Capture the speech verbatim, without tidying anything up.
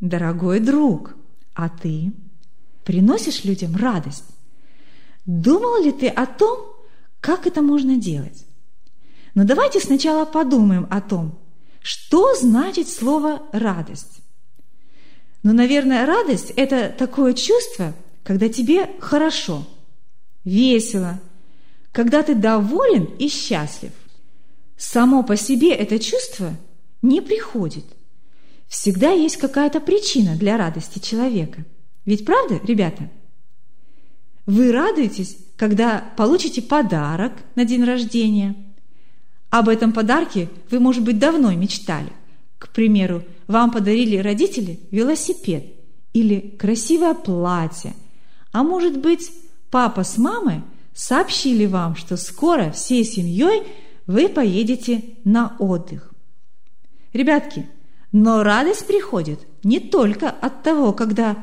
Дорогой друг, а ты приносишь людям радость? Думал ли ты о том, как это можно делать? Но давайте сначала подумаем о том, что значит слово «радость». Ну, наверное, радость – это такое чувство, когда тебе хорошо, весело, когда ты доволен и счастлив. Само по себе это чувство не приходит. Всегда есть какая-то причина для радости человека. Ведь правда, ребята? Вы радуетесь, когда получите подарок на день рождения. Об этом подарке вы, может быть, давно мечтали. К примеру, вам подарили родители велосипед или красивое платье. А может быть, папа с мамой сообщили вам, что скоро всей семьей вы поедете на отдых. Ребятки, но радость приходит не только от того, когда